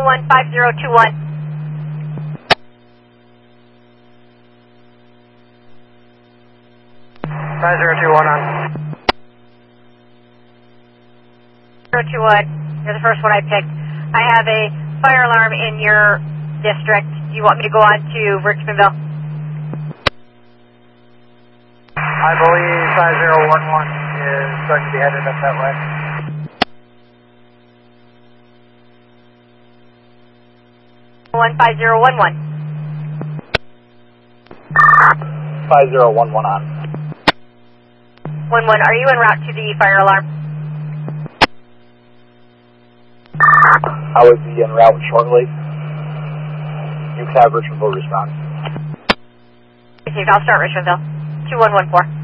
5021. 5021 on. 021, you're the first one I picked. I have a fire alarm in your district. Do you want me to go on to Richmondville? I believe 5011 is going to be headed up that way. One 5011. 5011 on. 11, are you en route to the fire alarm? I would be en route shortly. You can have Richmondville respond. Received. I'll start Richmondville. 2114.